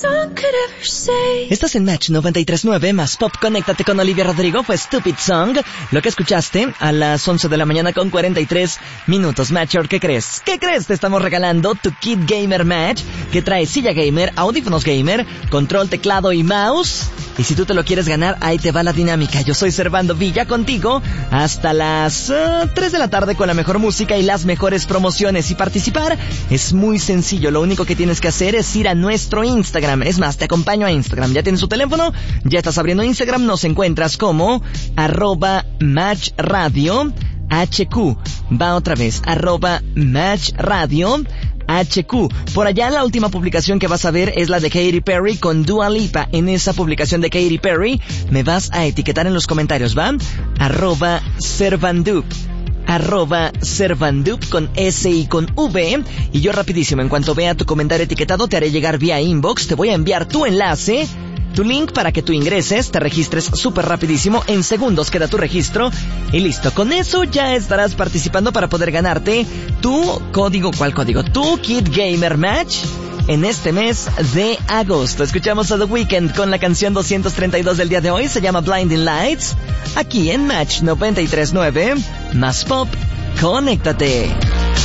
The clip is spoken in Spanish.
song could ever say. Estás en Match 93.9 más Pop. Conéctate con Olivia Rodrigo. Fue Stupid Song, lo que escuchaste a las 11 de la mañana con 43 minutos. Matcher, ¿qué crees? ¿Qué crees? Te estamos regalando tu Kit Gamer Match, que trae silla gamer, audífonos gamer, control, teclado y mouse. Y si tú te lo quieres ganar, ahí te va la dinámica. Yo soy Servando Villa contigo hasta las 3 de la tarde con la mejor música y las mejores promociones. Y participar es muy sencillo. Lo único que tienes que hacer es ir a nuestro Instagram. Es más, te acompaño a Instagram. ¿Ya tienes tu teléfono? ¿Ya estás abriendo Instagram? Nos encuentras como @matchradio HQ. Va otra vez, @matchradio HQ. Por allá la última publicación que vas a ver es la de Katy Perry con Dua Lipa. En esa publicación de Katy Perry me vas a etiquetar en los comentarios, ¿va? @Servandup. @Servandup con S y con V. Y yo rapidísimo, en cuanto vea tu comentario etiquetado, te haré llegar vía inbox. Te voy a enviar tu enlace, tu link para que tú ingreses, te registres súper rapidísimo, en segundos queda tu registro y listo. Con eso ya estarás participando para poder ganarte tu código, ¿cuál código? Tu Kit Gamer Match en este mes de agosto. Escuchamos a The Weeknd con la canción 232 del día de hoy, se llama Blinding Lights, aquí en Match 93.9, más Pop, conéctate.